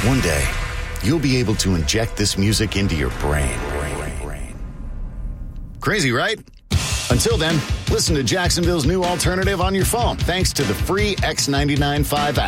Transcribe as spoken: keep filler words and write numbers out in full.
One day, you'll be able to inject this music into your brain. Crazy, right? Until then, listen to Jacksonville's new alternative on your phone thanks to the free X ninety-nine point five app.